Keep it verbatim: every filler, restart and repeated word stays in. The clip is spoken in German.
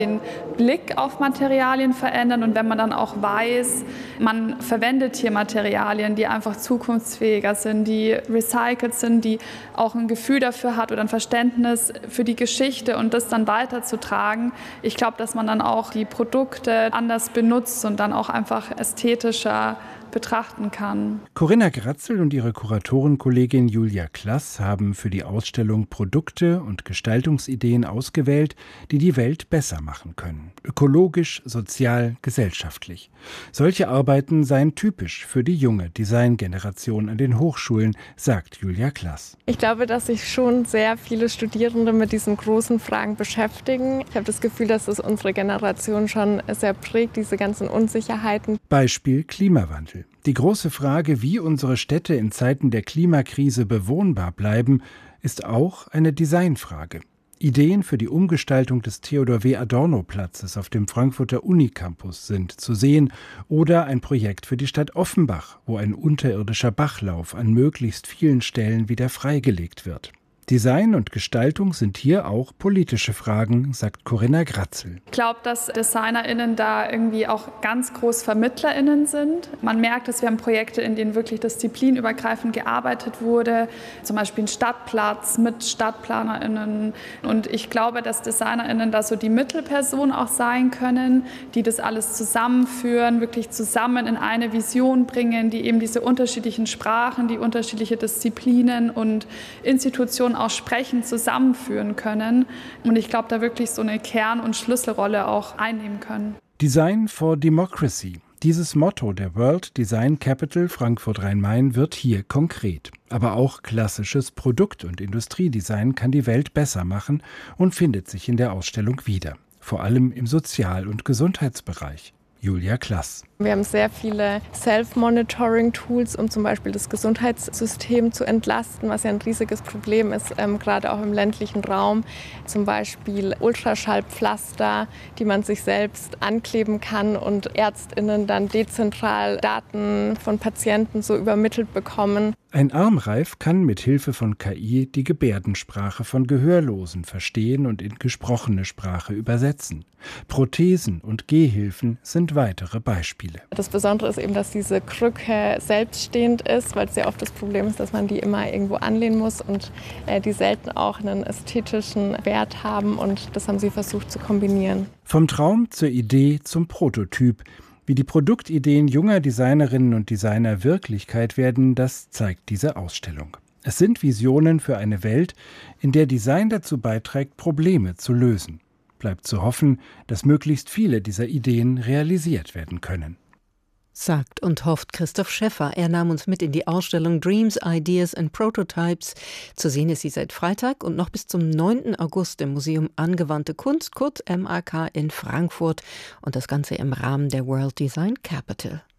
den Blick auf Materialien verändern und wenn man dann auch weiß, man verwendet hier Materialien, die einfach zukunftsfähiger sind, die recycelt sind, die auch ein Gefühl dafür hat oder ein Verständnis für die Geschichte und das dann weiterzutragen. Ich glaube, dass man dann auch die Produkte anders benutzt und dann auch einfach ästhetischer betrachten kann. Corinna Gratzel und ihre Kuratorenkollegin Julia Klass haben für die Ausstellung Produkte und Gestaltungsideen ausgewählt, die die Welt besser machen können. Ökologisch, sozial, gesellschaftlich. Solche Arbeiten seien typisch für die junge Designgeneration an den Hochschulen, sagt Julia Klass. Ich glaube, dass sich schon sehr viele Studierende mit diesen großen Fragen beschäftigen. Ich habe das Gefühl, dass es unsere Generation schon sehr prägt, diese ganzen Unsicherheiten. Beispiel Klimawandel. Die große Frage, wie unsere Städte in Zeiten der Klimakrise bewohnbar bleiben, ist auch eine Designfrage. Ideen für die Umgestaltung des Theodor-W. Adorno-Platzes auf dem Frankfurter Unicampus sind zu sehen oder ein Projekt für die Stadt Offenbach, wo ein unterirdischer Bachlauf an möglichst vielen Stellen wieder freigelegt wird. Design und Gestaltung sind hier auch politische Fragen, sagt Corinna Gratzel. Ich glaube, dass DesignerInnen da irgendwie auch ganz groß VermittlerInnen sind. Man merkt, dass wir haben Projekte, in denen wirklich disziplinübergreifend gearbeitet wurde, zum Beispiel ein Stadtplatz mit StadtplanerInnen. Und ich glaube, dass DesignerInnen da so die Mittelperson auch sein können, die das alles zusammenführen, wirklich zusammen in eine Vision bringen, die eben diese unterschiedlichen Sprachen, die unterschiedliche Disziplinen und Institutionen auch sprechen, zusammenführen können. Und ich glaube, da wirklich so eine Kern- und Schlüsselrolle auch einnehmen können. Design for Democracy. Dieses Motto der World Design Capital Frankfurt-Rhein-Main wird hier konkret. Aber auch klassisches Produkt- und Industriedesign kann die Welt besser machen und findet sich in der Ausstellung wieder. Vor allem im Sozial- und Gesundheitsbereich. Julia Klass. Wir haben sehr viele Self-Monitoring-Tools, um zum Beispiel das Gesundheitssystem zu entlasten, was ja ein riesiges Problem ist, ähm, gerade auch im ländlichen Raum. Zum Beispiel Ultraschallpflaster, die man sich selbst ankleben kann und ÄrztInnen dann dezentral Daten von Patienten so übermittelt bekommen. Ein Armreif kann mit Hilfe von K I die Gebärdensprache von Gehörlosen verstehen und in gesprochene Sprache übersetzen. Prothesen und Gehhilfen sind weitere Beispiele. Das Besondere ist eben, dass diese Krücke selbststehend ist, weil es ja oft das Problem ist, dass man die immer irgendwo anlehnen muss und äh, die selten auch einen ästhetischen Wert haben und das haben sie versucht zu kombinieren. Vom Traum zur Idee zum Prototyp. Wie die Produktideen junger Designerinnen und Designer Wirklichkeit werden, das zeigt diese Ausstellung. Es sind Visionen für eine Welt, in der Design dazu beiträgt, Probleme zu lösen. Bleibt zu hoffen, dass möglichst viele dieser Ideen realisiert werden können. Sagt und hofft Christoph Schäffer. Er nahm uns mit in die Ausstellung Dreams, Ideas and Prototypes. Zu sehen ist sie seit Freitag und noch bis zum neunten August im Museum Angewandte Kunst, kurz M A K in Frankfurt. Und das Ganze im Rahmen der World Design Capital.